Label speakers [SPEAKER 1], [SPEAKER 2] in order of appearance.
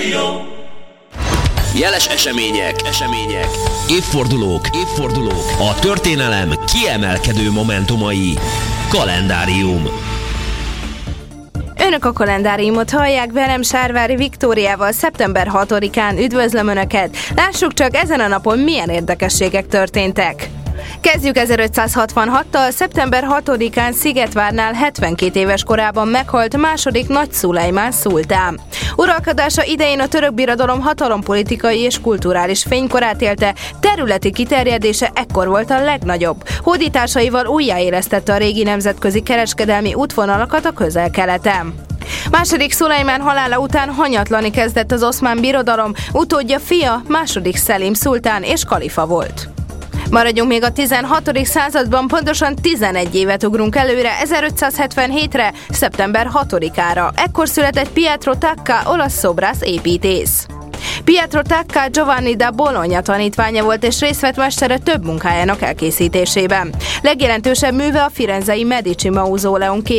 [SPEAKER 1] Jeles események, évfordulók, a történelem kiemelkedő momentumai. Kalendárium.
[SPEAKER 2] Önök a kalendáriumot hallják, velem Sárvári Viktóriával szeptember 6-án üdvözlöm Önöket. Lássuk csak, ezen a napon milyen érdekességek történtek. Kezdjük 1566-tal, szeptember 6-án Szigetvárnál 72 éves korában meghalt második Nagy Szulejmán szultán. Uralkodása idején a török birodalom hatalompolitikai és kulturális fénykorát élte, területi kiterjedése ekkor volt a legnagyobb. Hódításaival újjáélesztette a régi nemzetközi kereskedelmi útvonalakat a Közel-Keleten. Második Szulejmán halála után hanyatlani kezdett az oszmán birodalom, utódja fia második Szelim szultán és kalifa volt. Maradjunk még a 16. században, pontosan 11 évet ugrunk előre, 1577-re, szeptember 6-ára. Ekkor született Pietro Tacca, olasz szobrász építész. Pietro Tacca Giovanni da Bologna tanítványa volt és részt vett mestere több munkájának elkészítésében. Legjelentősebb műve a firenzei Medici mauzóleum